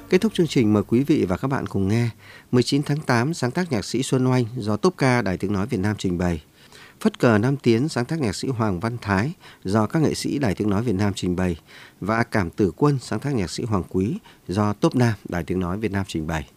Kết thúc chương trình, mời quý vị và các bạn cùng nghe 19 tháng 8 sáng tác nhạc sĩ Xuân Oanh do Tốp ca Đài Tiếng Nói Việt Nam trình bày. Phất cờ Nam Tiến sáng tác nhạc sĩ Hoàng Văn Thái do các nghệ sĩ Đài Tiếng Nói Việt Nam trình bày. Và Cảm Tử Quân sáng tác nhạc sĩ Hoàng Quý do Tốp Nam Đài Tiếng Nói Việt Nam trình bày.